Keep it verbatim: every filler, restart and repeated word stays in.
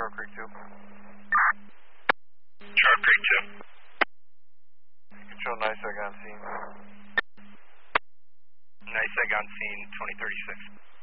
Shark Creek two. Shark Creek two. Control NICEAG on scene. NICEAG on scene, twenty thirty-six.